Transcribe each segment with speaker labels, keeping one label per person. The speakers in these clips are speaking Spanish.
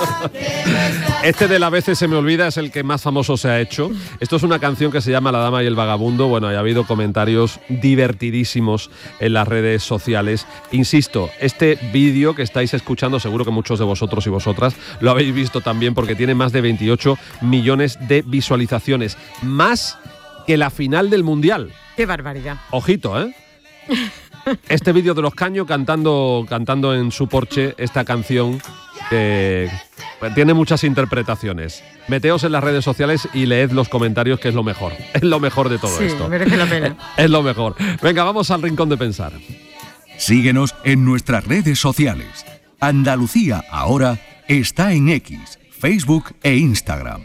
Speaker 1: Este de la veces se me olvida es el que más famoso se ha hecho. Esto es una canción que se llama La Dama y el Vagabundo. Bueno, ha habido comentarios divertidísimos en las redes sociales. Insisto, este vídeo que estáis escuchando, seguro que muchos de vosotros y vosotras lo habéis visto también, porque tiene más de 28 millones de visualizaciones. Más que la final del Mundial.
Speaker 2: ¡Qué barbaridad!
Speaker 1: Ojito, ¿eh? Este vídeo de Los Caño cantando en su Porsche esta canción que tiene muchas interpretaciones. Meteos en las redes sociales y leed los comentarios, que es lo mejor. Es lo mejor de todo esto.
Speaker 2: Sí, merece la pena.
Speaker 1: Es lo mejor. Venga, vamos al Rincón de Pensar.
Speaker 3: Síguenos en nuestras redes sociales. Andalucía Ahora está en X, Facebook e Instagram.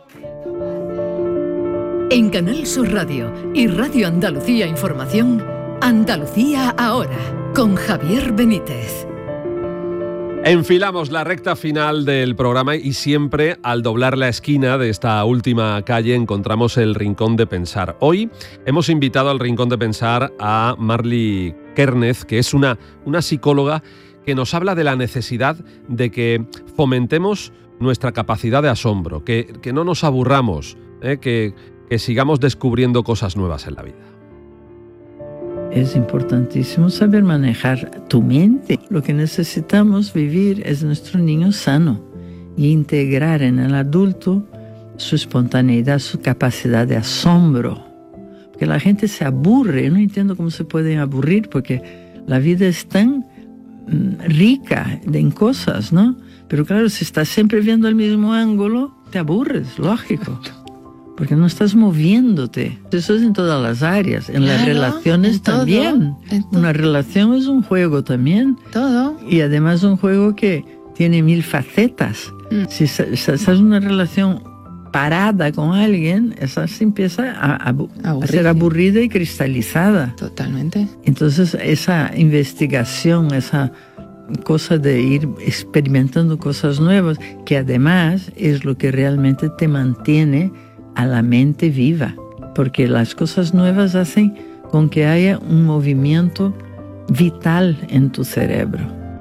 Speaker 4: En Canal Sur Radio y Radio Andalucía Información, Andalucía Ahora, con Javier Benítez.
Speaker 1: Enfilamos la recta final del programa y siempre al doblar la esquina de esta última calle encontramos el Rincón de Pensar. Hoy hemos invitado al Rincón de Pensar a Marly Kernez, que es una psicóloga que nos habla de la necesidad de que fomentemos nuestra capacidad de asombro, que no nos aburramos, que sigamos descubriendo cosas nuevas en la vida.
Speaker 5: Es importantísimo saber manejar tu mente. Lo que necesitamos vivir es nuestro niño sano y integrar en el adulto su espontaneidad, su capacidad de asombro. Porque la gente se aburre. Yo no entiendo cómo se pueden aburrir, porque la vida es tan rica en cosas, ¿no? Pero claro, si estás siempre viendo el mismo ángulo, te aburres, lógico. Porque no estás moviéndote. Eso es en todas las áreas. En las relaciones también. Una relación es un juego también.
Speaker 6: Todo.
Speaker 5: Y además un juego que tiene 1000 facetas. Si estás en una relación parada con alguien, esa se empieza a ser aburrida y cristalizada.
Speaker 6: Totalmente.
Speaker 5: Entonces esa investigación, esa cosa de ir experimentando cosas nuevas, que además es lo que realmente te mantiene a la mente viva, porque las cosas nuevas hacen con que haya un movimiento vital en tu cerebro.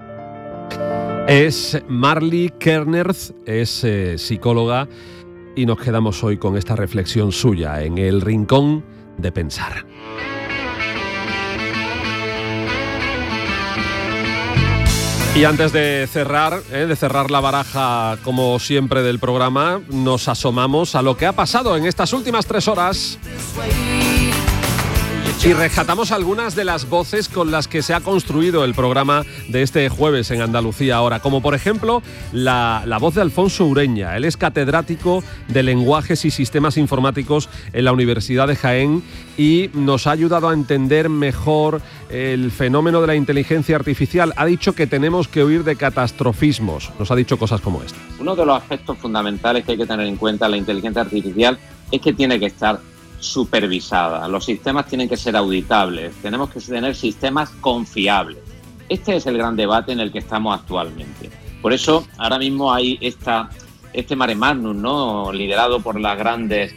Speaker 1: Es Marly Kernez, es psicóloga, y nos quedamos hoy con esta reflexión suya en el Rincón de Pensar. Y antes de cerrar la baraja, como siempre, del programa, nos asomamos a lo que ha pasado en estas últimas 3 horas y rescatamos algunas de las voces con las que se ha construido el programa de este jueves en Andalucía Ahora, como por ejemplo la voz de Alfonso Ureña. Él es catedrático de Lenguajes y Sistemas Informáticos en la Universidad de Jaén y nos ha ayudado a entender mejor el fenómeno de la inteligencia artificial. Ha dicho que tenemos que huir de catastrofismos. Nos ha dicho cosas como esta.
Speaker 7: Uno de los aspectos fundamentales que hay que tener en cuenta en la inteligencia artificial es que tiene que estar supervisada. Los sistemas tienen que ser auditables. Tenemos que tener sistemas confiables. Este es el gran debate en el que estamos actualmente. Por eso, ahora mismo hay este mare magnum, ¿no?, liderado por las grandes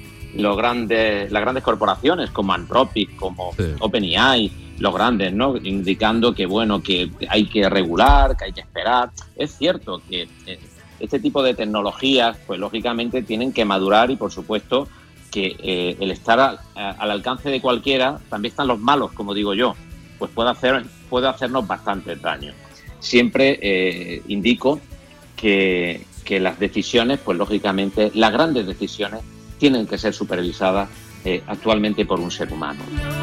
Speaker 7: corporaciones como Anthropic, como OpenAI, los grandes, ¿no?, indicando que bueno, que hay que regular, que hay que esperar. Es cierto que este tipo de tecnologías, pues lógicamente tienen que madurar y por supuesto que el estar al alcance de cualquiera, también están los malos, como digo yo, pues puede hacernos bastante daño. Siempre indico que las decisiones, pues lógicamente, las grandes decisiones tienen que ser supervisadas actualmente por un ser humano.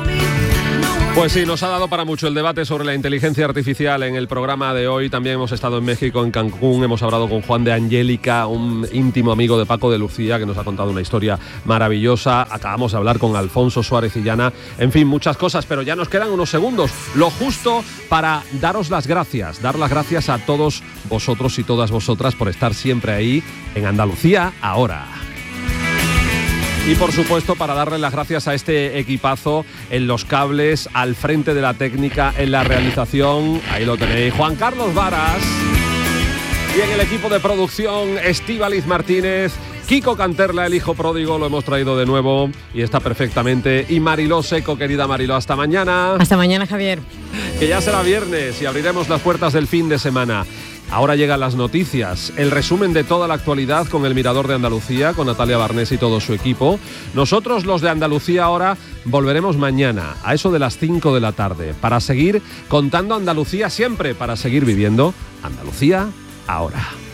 Speaker 1: Pues sí, nos ha dado para mucho el debate sobre la inteligencia artificial en el programa de hoy. También hemos estado en México, en Cancún, hemos hablado con Juan de Angélica, un íntimo amigo de Paco de Lucía, que nos ha contado una historia maravillosa. Acabamos de hablar con Alfonso Suárez Illana. En fin, muchas cosas, pero ya nos quedan unos segundos, lo justo para daros las gracias, dar las gracias a todos vosotros y todas vosotras por estar siempre ahí en Andalucía Ahora. Y por supuesto para darle las gracias a este equipazo en los cables, al frente de la técnica, en la realización, ahí lo tenéis, Juan Carlos Varas, y en el equipo de producción, Estíbaliz Martínez, Kiko Canterla, el hijo pródigo, lo hemos traído de nuevo y está perfectamente, y Mariló Seco, querida Mariló, hasta mañana.
Speaker 2: Hasta mañana, Javier.
Speaker 1: Que ya será viernes y abriremos las puertas del fin de semana. Ahora llegan las noticias, el resumen de toda la actualidad con el Mirador de Andalucía, con Natalia Barnés y todo su equipo. Nosotros, los de Andalucía Ahora, volveremos mañana a eso de las 5 de la tarde para seguir contando Andalucía siempre, para seguir viviendo Andalucía Ahora.